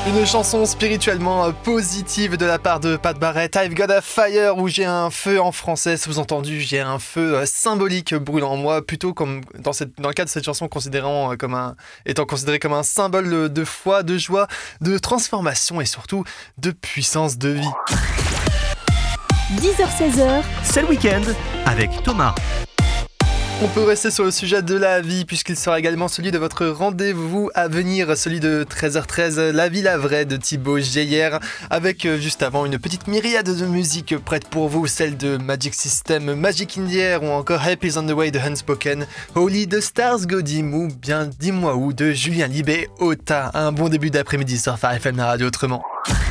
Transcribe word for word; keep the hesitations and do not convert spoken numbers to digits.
Une chanson spirituellement positive de la part de Pat Barrett, I've Got a Fire, où j'ai un feu en français, sous-entendu, j'ai un feu symbolique brûlant en moi, plutôt comme dans, cette, dans le cas de cette chanson, considérant comme un, étant considéré comme un symbole de foi, de joie, de transformation et surtout de puissance de vie. dix heures seize heures, c'est le week-end avec Thomas. On peut rester sur le sujet de la vie puisqu'il sera également celui de votre rendez-vous à venir, celui de treize heures treize, La Vie la Vraie de Thibaut Geyer, avec euh, juste avant une petite myriade de musique prête pour vous, celle de Magic System, Magic in the Air ou encore Help is on the Way de Unspoken, Holy the Stars Go Dim ou bien Dis-moi où de Julien Libé Ota. Un bon début d'après-midi sur Phare F M, la radio autrement.